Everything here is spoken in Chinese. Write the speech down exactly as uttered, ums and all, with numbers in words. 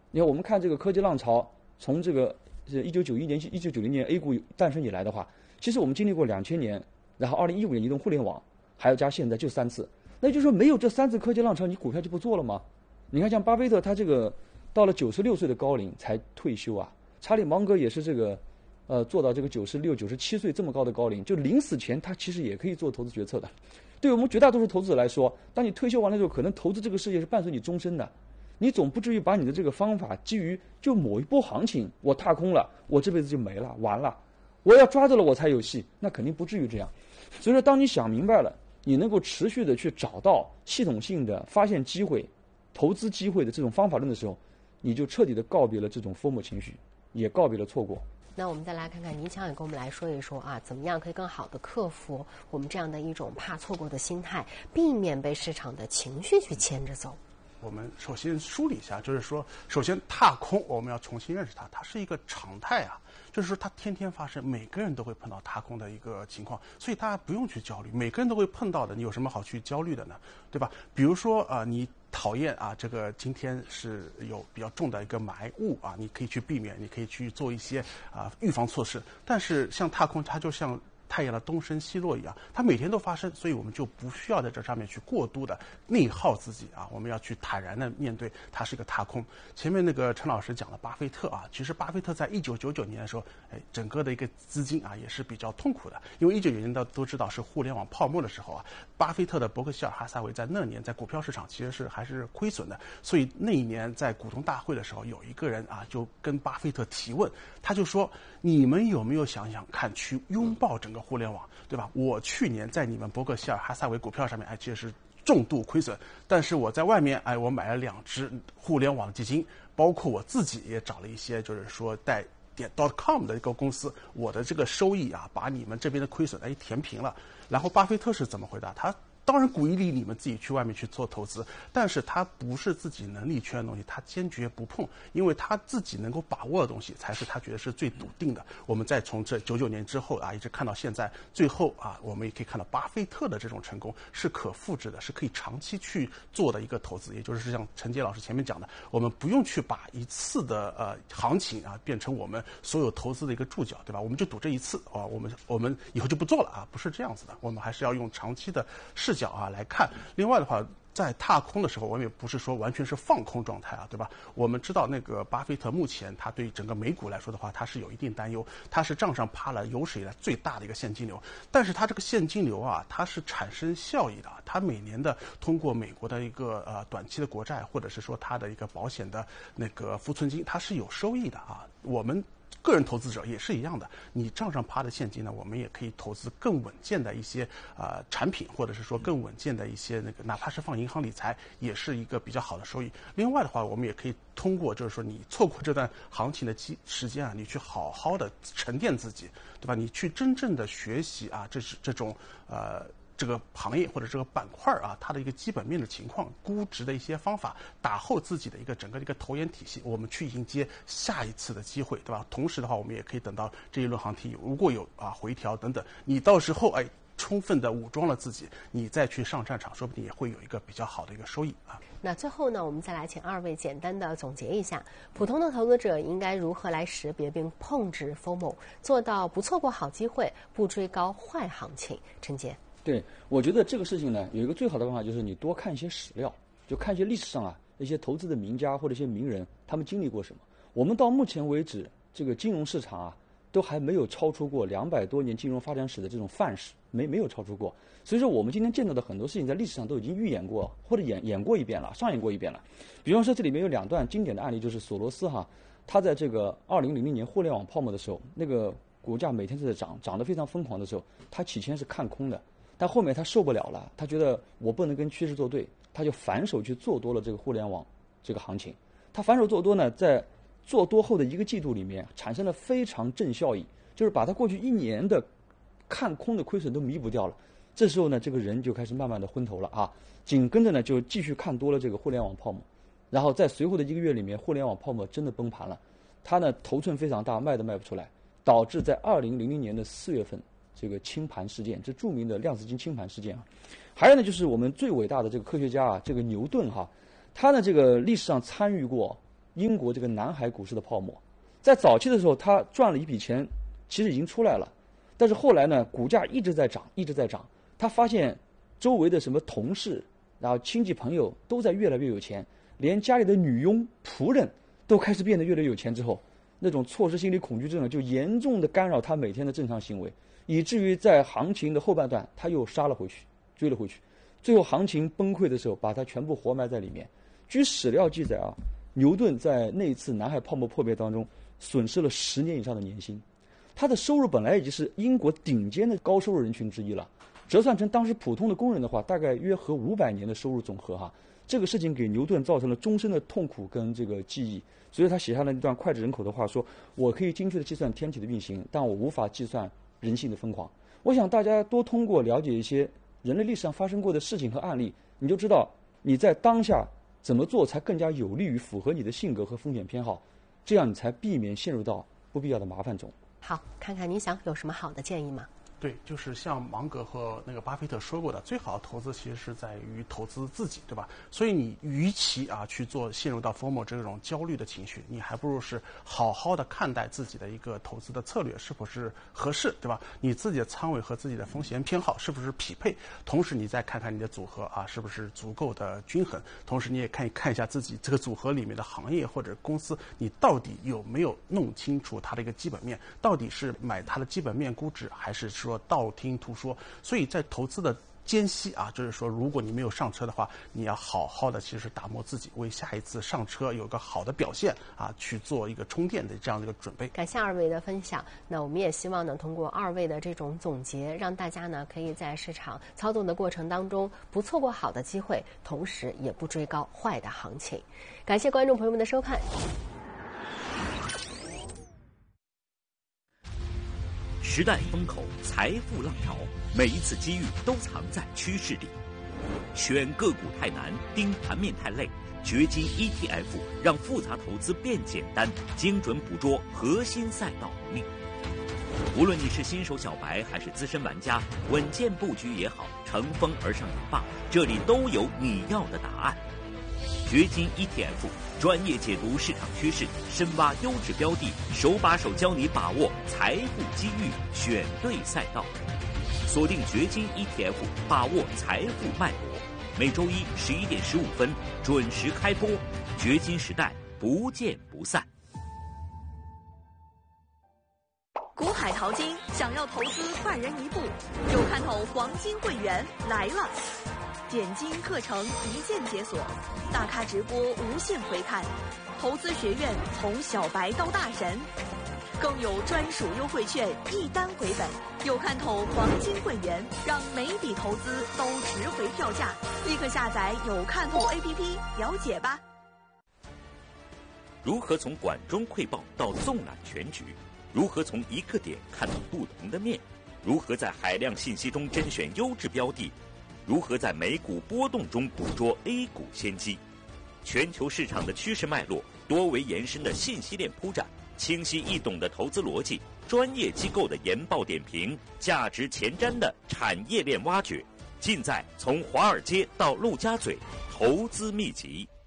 你看，我们看这个科技浪潮，从这个一九九一年、一九九零年 A 股诞生以来的话，其实我们经历过两千年，然后二零一五年移动互联网，还有加现在就三次。那就是说，没有这三次科技浪潮，你股票就不做了吗？你看，像巴菲特他这个到了九十六岁的高龄才退休啊，查理芒格也是这个，呃，做到这个九十六、九十七岁这么高的高龄，就临死前他其实也可以做投资决策的。对我们绝大多数投资者来说，当你退休完了之后，可能投资这个事业是伴随你终身的。你总不至于把你的这个方法基于就某一波行情我踏空了，我这辈子就没了，完了，我要抓着了我才有戏，那肯定不至于这样。所以说，当你想明白了，你能够持续的去找到系统性的发现机会、投资机会的这种方法论的时候，你就彻底的告别了这种 FOMO 情绪，也告别了错过。 那我们再来看看倪强也跟我们来说一说啊，怎么样可以更好的克服我们这样的一种怕错过的心态，避免被市场的情绪去牵着走。 我们首先梳理一下，就是说，首先踏空，我们要重新认识它，它是一个常态啊，就是说它天天发生，每个人都会碰到踏空的一个情况，所以大家不用去焦虑，每个人都会碰到的，你有什么好去焦虑的呢？对吧？比如说啊、呃，你讨厌啊，这个今天是有比较重的一个霾雾啊，你可以去避免，你可以去做一些啊、呃、预防措施，但是像踏空，它就像太阳的东升西落一样，它每天都发生，所以我们就不需要在这上面去过度的内耗自己啊，我们要去坦然的面对它是一个踏空。前面那个陈老师讲了巴菲特啊，其实巴菲特在一九九九年的时候，哎，整个的一个资金啊也是比较痛苦的，因为一九九九年的都知道是互联网泡沫的时候啊，巴菲特的伯克希尔哈撒韦在那年在股票市场其实是还是亏损的，所以那一年在股东大会的时候，有一个人啊就跟巴菲特提问，他就说：你们有没有想想看，去拥抱整个互联网，对吧？我去年在你们伯克希尔哈撒韦股票上面，哎，其实是重度亏损，但是我在外面，哎，我买了两只互联网基金，包括我自己也找了一些，就是说带点 .com 的一个公司，我的这个收益啊，把你们这边的亏损哎填平了。然后巴菲特是怎么回答？他当然鼓励你们自己去外面去做投资，但是他不是自己能力圈的东西，他坚决不碰，因为他自己能够把握的东西才是他觉得是最笃定的。我们再从这九九年之后啊，一直看到现在，最后啊，我们也可以看到巴菲特的这种成功是可复制的，是可以长期去做的一个投资。也就是像陈杰老师前面讲的，我们不用去把一次的呃行情啊变成我们所有投资的一个注脚，对吧？我们就赌这一次啊，我们我们以后就不做了啊，不是这样子的，我们还是要用长期的视角啊来看。另外的话，在踏空的时候，我们也不是说完全是放空状态啊，对吧？我们知道那个巴菲特目前他对整个美股来说的话，他是有一定担忧，他是账上趴了有史以来最大的一个现金流，但是他这个现金流啊，它是产生效益的，他每年的通过美国的一个呃短期的国债，或者是说他的一个保险的那个浮存金，它是有收益的啊。我们个人投资者也是一样的，你账上趴的现金呢，我们也可以投资更稳健的一些呃产品，或者是说更稳健的一些那个，哪怕是放银行理财，也是一个比较好的收益。另外的话，我们也可以通过就是说你错过这段行情的期时间啊，你去好好的沉淀自己，对吧？你去真正的学习啊，这是这种呃。这个行业或者这个板块啊，它的一个基本面的情况、估值的一些方法，打后自己的一个整个的一个投研体系，我们去迎接下一次的机会，对吧？同时的话，我们也可以等到这一轮行情如果有啊回调等等，你到时候哎充分的武装了自己，你再去上战场，说不定也会有一个比较好的一个收益啊。 那最后呢，我们再来请二位简单的总结一下，普通的投资者应该如何来识别并控制 FOMO， 做到不错过好机会，不追高坏行情？陈杰。 对，我觉得这个事情呢，有一个最好的办法就是你多看一些史料，就看一些历史上啊一些投资的名家或者一些名人，他们经历过什么。我们到目前为止，这个金融市场啊，都还没有超出过两百多年金融发展史的这种范式，没没有超出过。所以说，我们今天见到的很多事情，在历史上都已经预演过，或者演演过一遍了，上演过一遍了。比方说，这里面有两段经典的案例，就是索罗斯哈，他在这个二零零零年互联网泡沫的时候，那个股价每天都在涨，涨得非常疯狂的时候，他起先是看空的。但后面他受不了了，他觉得我不能跟趋势作对，他就反手去做多了这个互联网这个行情。他反手做多呢，在做多后的一个季度里面产生了非常正效益，就是把他过去一年的看空的亏损都弥补掉了。这时候呢，这个人就开始慢慢的昏头了啊，紧跟着呢就继续看多了这个互联网泡沫，然后在随后的一个月里面，互联网泡沫真的崩盘了，他呢头寸非常大，卖都卖不出来，导致在二零零零年的四月份。这个清盘事件，这著名的量子金清盘事件啊，还有呢，就是我们最伟大的这个科学家啊，这个牛顿哈，他呢这个历史上参与过英国这个南海股市的泡沫。在早期的时候，他赚了一笔钱，其实已经出来了，但是后来呢，股价一直在涨，一直在涨。他发现周围的什么同事，然后亲戚朋友都在越来越有钱，连家里的女佣、仆人都开始变得越来越有钱之后，那种错失心理恐惧症呢，就严重的干扰他每天的正常行为，以至于在行情的后半段，他又杀了回去，追了回去。最后行情崩溃的时候，把他全部活埋在里面。据史料记载啊，牛顿在那一次南海泡沫破灭当中，损失了十年以上的年薪。他的收入本来已经是英国顶尖的高收入人群之一了，折算成当时普通的工人的话，大概约合五百年的收入总和哈。这个事情给牛顿造成了终身的痛苦跟这个记忆，所以他写下了那段脍炙人口的话说：“我可以精确的计算天体的运行，但我无法计算人性的疯狂。”我想大家多通过了解一些人类历史上发生过的事情和案例，你就知道你在当下怎么做才更加有利于符合你的性格和风险偏好，这样你才避免陷入到不必要的麻烦中。 好，看看你想有什么好的建议吗？ 对，就是像芒格和那个巴菲特说过的，最好的投资其实是在于投资自己，对吧？所以你与其啊去做陷入到 F O M O 这种焦虑的情绪，你还不如是好好的看待自己的一个投资的策略是否是合适，对吧？你自己的仓位和自己的风险偏好是不是匹配？同时你再看看你的组合啊是不是足够的均衡，同时你也看看一下自己这个组合里面的行业或者公司，你到底有没有弄清楚它的一个基本面，到底是买它的基本面估值，还是说道听途说。所以在投资的间隙啊，就是说如果你没有上车的话，你要好好的其实打磨自己，为下一次上车有个好的表现啊，去做一个充电的这样的一个准备。 感谢二位的分享。那我们也希望呢，通过二位的这种总结，让大家呢可以在市场操纵的过程当中不错过好的机会，同时也不追高坏的行情。感谢观众朋友们的收看。 时代风口，财富浪潮，每一次机遇都藏在趋势里。选个股太难，盯盘面太累，掘金 E T F 让复杂投资变简单，精准捕捉核心赛道红利。无论你是新手小白还是资深玩家，稳健布局也好，乘风而上也罢，这里都有你要的答案。掘金 E T F 专业解读市场趋势，深挖优质标的，手把手教你把握财富机遇，选对赛道。锁定掘金 E T F， 把握财富脉搏。每周一十一点十五分准时开播，掘金时代不见不散。 股海淘金，想要投资快人一步，有看头黄金会员来了。点金课程一键解锁，大咖直播无限回看，投资学院从小白到大神，更有专属优惠券一单回本。有看头黄金会员，让每笔投资都值回票价。立刻下载有看头 A P P 了解吧。 如何从管中窥豹到纵览全局？如何从一个点看到不同的面？如何在海量信息中甄选优质标的？如何在美股波动中捕捉 A 股先机？全球市场的趋势脉络，多维延伸的信息链铺展，清晰易懂的投资逻辑，专业机构的研报点评，价值前瞻的产业链挖掘，尽在从华尔街到陆家嘴投资秘籍。